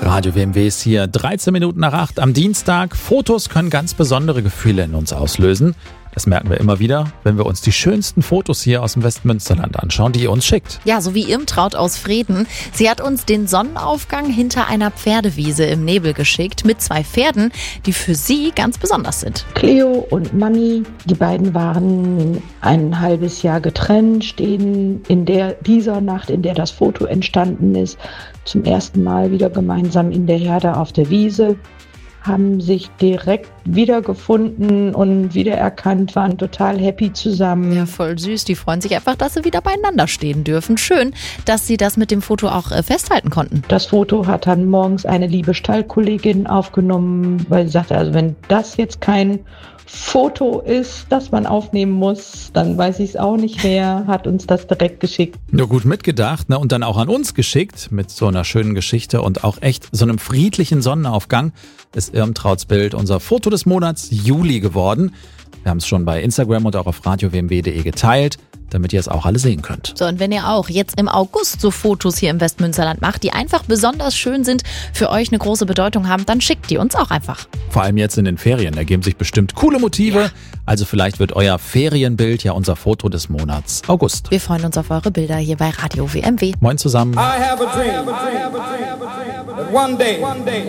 Radio WMW ist hier 13 Minuten nach 8 am Dienstag. Fotos können ganz besondere Gefühle in uns auslösen. Das merken wir immer wieder, wenn wir uns die schönsten Fotos hier aus dem Westmünsterland anschauen, die ihr uns schickt. Ja, so wie Irmtraut aus Vreden. Sie hat uns den Sonnenaufgang hinter einer Pferdewiese im Nebel geschickt mit 2 Pferden, die für sie ganz besonders sind. Cleo und Mami, die beiden waren ein halbes Jahr getrennt, stehen in dieser Nacht, in der das Foto entstanden ist, zum ersten Mal wieder gemeinsam in der Herde auf der Wiese, haben sich direkt wiedergefunden und wiedererkannt, waren total happy zusammen. Ja, voll süß. Die freuen sich einfach, dass sie wieder beieinander stehen dürfen. Schön, dass sie das mit dem Foto auch festhalten konnten. Das Foto hat dann morgens eine liebe Stallkollegin aufgenommen, weil sie sagte, also wenn das jetzt kein Foto ist, das man aufnehmen muss, dann weiß ich es auch nicht mehr, hat uns das direkt geschickt. Nur gut mitgedacht, ne? Und dann auch an uns geschickt mit so einer schönen Geschichte und auch echt so einem friedlichen Sonnenaufgang ist Irmtrauts Bild unser Foto des Monats Juli geworden. Wir haben es schon bei Instagram und auch auf radiowmw.de geteilt, damit ihr es auch alle sehen könnt. So, und wenn ihr auch jetzt im August so Fotos hier im Westmünsterland macht, die einfach besonders schön sind, für euch eine große Bedeutung haben, dann schickt die uns auch einfach. Vor allem jetzt in den Ferien ergeben sich bestimmt coole Motive. Ja. Also vielleicht wird euer Ferienbild ja unser Foto des Monats August. Wir freuen uns auf eure Bilder hier bei Radio WMW. Moin zusammen. I have a dream. That one day